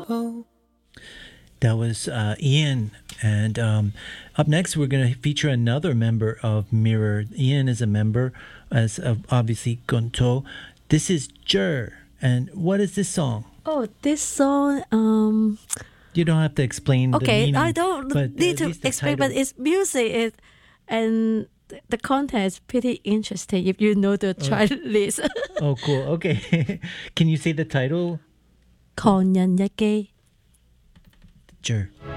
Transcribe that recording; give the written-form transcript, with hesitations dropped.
That was Ian. And up next, we're going to feature another member of Mirror. Ian is a member, as of obviously Gonto. This is Jer. And what is this song? Oh, this song. You don't have to explain the Okay, meaning. I don't but need at to least the explain, but title. it's music, and the content is pretty interesting if you know the track list. Oh, cool. Okay. Can you say the title? 狂人日記 Jer.